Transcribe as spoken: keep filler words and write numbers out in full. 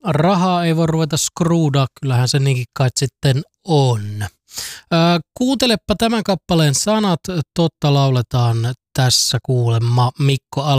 rahaa ei voi ruveta skruudaa, kyllähän se niinkin kai sitten on. Öö, kuuntelepa tämän kappaleen sanat, totta lauletaan tässä kuulemma Mikko Al-